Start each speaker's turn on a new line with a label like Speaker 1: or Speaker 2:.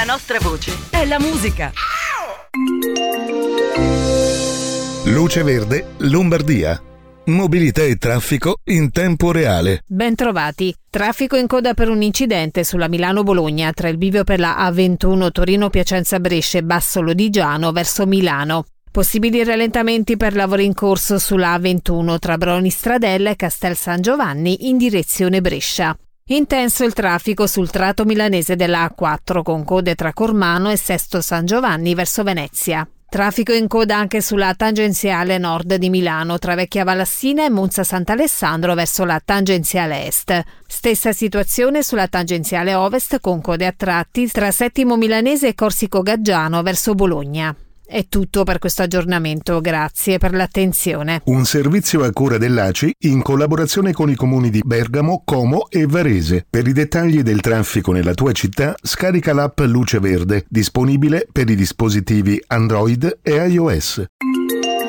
Speaker 1: nostra voce è la musica.
Speaker 2: Luce Verde, Lombardia. Mobilità e traffico in tempo reale.
Speaker 3: Bentrovati. Traffico in coda per un incidente sulla Milano-Bologna tra il bivio per la A21 Torino-Piacenza-Brescia e Basso Lodigiano verso Milano. Possibili rallentamenti per lavori in corso sulla A21 tra Broni Stradella e Castel San Giovanni in direzione Brescia. Intenso il traffico sul tratto milanese della A4 con code tra Cormano e Sesto San Giovanni verso Venezia. Traffico in coda anche sulla tangenziale nord di Milano tra Vecchia Valassina e Monza Sant'Alessandro verso la tangenziale est. Stessa situazione sulla tangenziale ovest con code a tratti tra Settimo Milanese e Corsico Gaggiano verso Bologna. È tutto per questo aggiornamento, grazie per l'attenzione.
Speaker 2: Un servizio a cura dell'ACI in collaborazione con i comuni di Bergamo, Como e Varese. Per i dettagli del traffico nella tua città, scarica l'app Luce Verde, disponibile per i dispositivi Android e iOS.